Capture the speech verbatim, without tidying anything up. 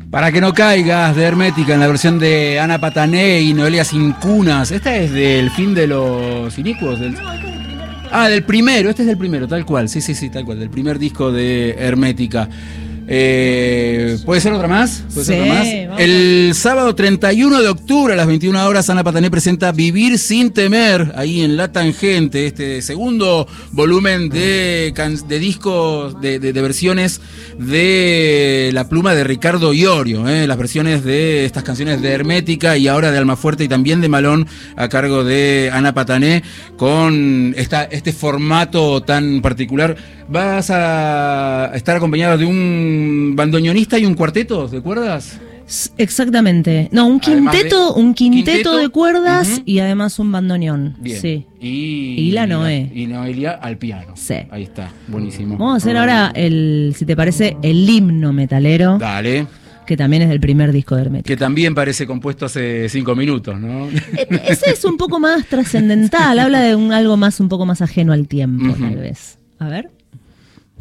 Para que no caigas, de Hermética, en la versión de Ana Patané y Noelia Cincunas. Esta es del fin de los inicuos. Del... Ah, del primero, este es del primero, tal cual. Sí, sí, sí, tal cual, del primer disco de Hermética. Eh, ¿Puede ser otra más? ¿Puede sí, ser otra más? El sábado treinta y uno de octubre a las veintiuna horas, Ana Patané presenta Vivir sin temer, ahí en La Tangente, este segundo volumen de, de discos, de, de, de versiones de La Pluma de Ricardo Iorio, eh, las versiones de estas canciones de Hermética y ahora de Almafuerte y también de Malón a cargo de Ana Patané, con esta, este formato tan particular. Vas a estar acompañado de un bandoneonista y un cuarteto, ¿te acuerdas? Exactamente. No, un quinteto, de, un quinteto, quinteto de cuerdas uh-huh. y además un bandoneón. Bien. Sí. Y, y la Noé. Y Noelia al piano. Sí. Ahí está, buenísimo. Vamos a hacer ahora, el, si te parece, el himno metalero. Dale. Que también es del primer disco de Hermética. Que también parece compuesto hace cinco minutos, ¿no? Ese es un poco más trascendental, habla de un, algo más, un poco más ajeno al tiempo, uh-huh. tal vez. A ver.